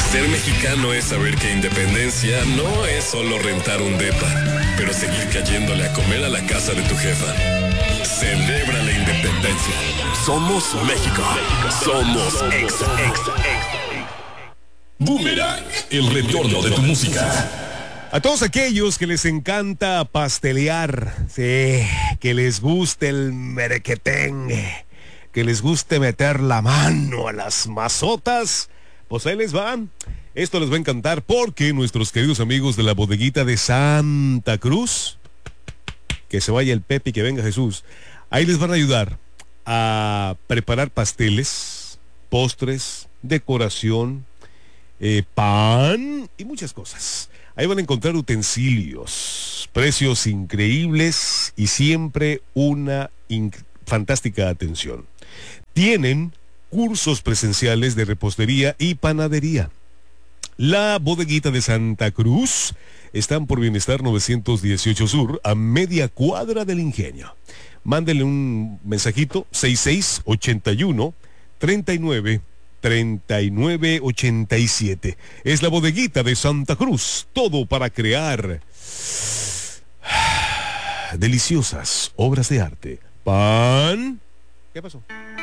Ser mexicano es saber que independencia no es solo rentar un depa, pero seguir cayéndole a comer a la casa de tu jefa. Celebra la independencia. Somos México. Somos exa. Boomerang, el retorno de tu música. A todos aquellos que les encanta pastelear, sí, que les guste el merequetengue, que les guste meter la mano a las mazotas, pues ahí les van. Esto les va a encantar porque nuestros queridos amigos de la bodeguita de Santa Cruz, que se vaya el Pepe y que venga Jesús, ahí les van a ayudar a preparar pasteles, postres, decoración, pan y muchas cosas. Ahí van a encontrar utensilios, precios increíbles y siempre una fantástica atención. Tienen cursos presenciales de repostería y panadería. La bodeguita de Santa Cruz están por Bienestar 918 Sur, a media cuadra del Ingenio. Mándenle un mensajito, 6681-39-3987. Es la bodeguita de Santa Cruz, todo para crear deliciosas obras de arte. Pan. ¿Qué pasó?